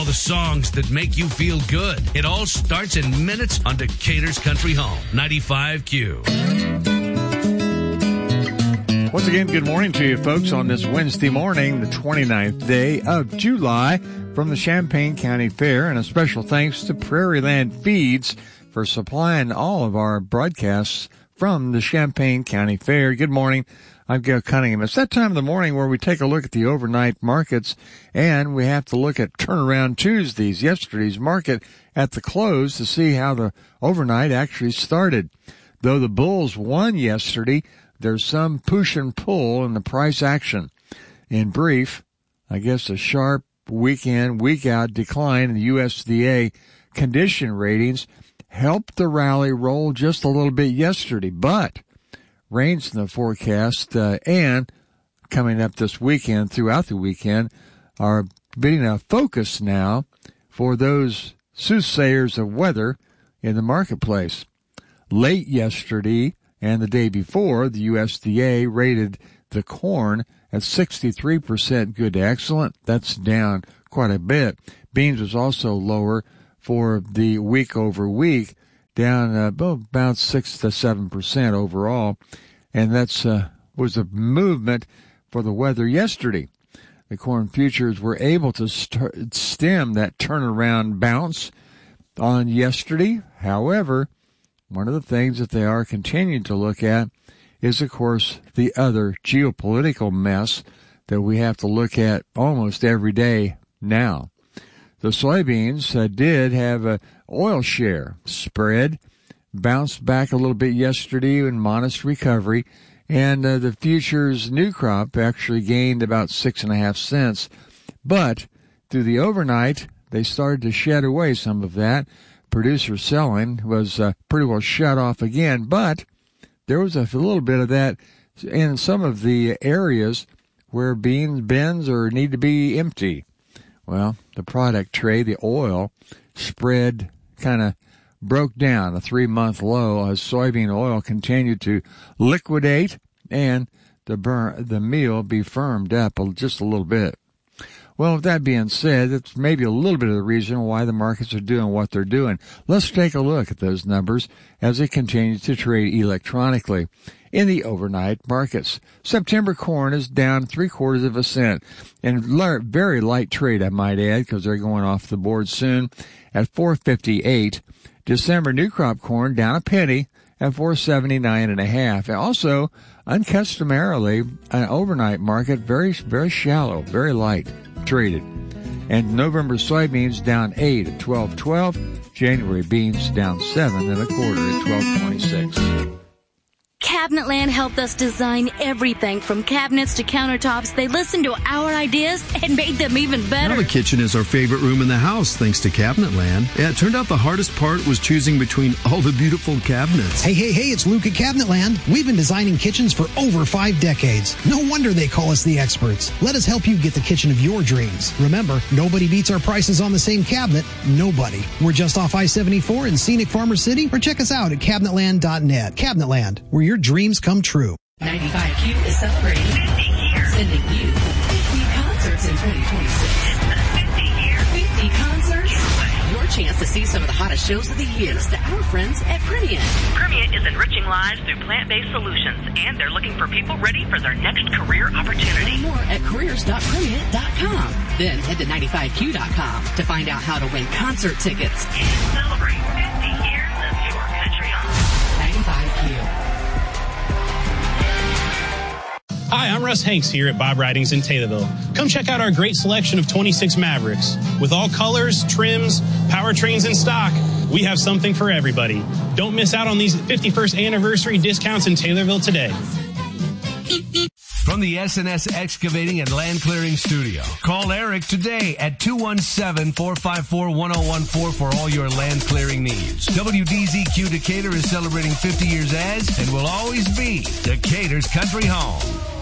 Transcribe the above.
the songs that make you feel good. It all starts in minutes on Decatur's Country Home, 95Q. Once again, good morning to you folks on this Wednesday morning, the 29th day of July from the Champaign County Fair, and a special thanks to Prairie Land Feeds for supplying all of our broadcasts from the Champaign County Fair. Good morning. I'm Gail Cunningham. It's that time of the morning where we take a look at the overnight markets, and we have to look at Turnaround Tuesdays, yesterday's market at the close, to see how the overnight actually started. Though the bulls won yesterday, there's some push and pull in the price action. In brief, I guess a sharp week in, week out decline in the USDA condition ratings helped the rally roll just a little bit yesterday, but rains in the forecast and coming up this weekend, throughout the weekend, are being a focus now for those soothsayers of weather in the marketplace. Late yesterday and the day before, the USDA rated the corn at 63% good to excellent. That's down quite a bit. Beans was also lower for the week over week, down about 6 to 7% overall, and that's was a movement for the weather yesterday. The corn futures were able to stem that turnaround bounce on yesterday. However, one of the things that they are continuing to look at is, of course, the other geopolitical mess that we have to look at almost every day now. The soybeans did have an oil share spread, bounced back a little bit yesterday in modest recovery, and the futures new crop actually gained about 6.5 cents. But through the overnight, they started to shed away some of that. Producer selling was pretty well shut off again, but there was a little bit of that in some of the areas where bins need to be empty. Well, the product trade, the oil spread, kind of broke down a 3-month low as soybean oil continued to liquidate and the meal be firmed up just a little bit. Well, with that being said, that's maybe a little bit of the reason why the markets are doing what they're doing. Let's take a look at those numbers as they continue to trade electronically. In the overnight markets, September corn is down 0.75 cents, and very light trade, I might add, because they're going off the board soon at $4.58. December new crop corn down a penny at $4.79.5. And also, uncustomarily, an overnight market very, very shallow, very light traded. And November soybeans down 8 at $12.12. January beans down 7.25 at $12.26. Cabinetland helped us design everything from cabinets to countertops. They listened to our ideas and made them even better. Now the kitchen is our favorite room in the house, thanks to Cabinetland. Yeah, it turned out the hardest part was choosing between all the beautiful cabinets. Hey, it's Luke at Cabinetland. We've been designing kitchens for over 5 decades. No wonder they call us the experts. Let us help you get the kitchen of your dreams. Remember, nobody beats our prices on the same cabinet. Nobody. We're just off I-74 in scenic Farmer City, or check us out at cabinetland.net. Cabinetland, where your dreams come true. 95Q is celebrating 50 years, sending you 50 concerts in 2026. 50 concerts. Your chance to see some of the hottest shows of the year to our friends at Primient. Primient is enriching lives through plant-based solutions, and they're looking for people ready for their next career opportunity. Learn more at careers.primient.com. Then head to 95Q.com to find out how to win concert tickets and celebrate 50 years of your country home. 95Q. Hi, I'm Russ Hanks here at Bob Ridings in Taylorville. Come check out our great selection of 26 Mavericks. With all colors, trims, powertrains in stock, we have something for everybody. Don't miss out on these 51st anniversary discounts in Taylorville today. From the S&S Excavating and Land Clearing Studio, call Eric today at 217-454-1014 for all your land clearing needs. WDZQ Decatur is celebrating 50 years as and will always be Decatur's country home.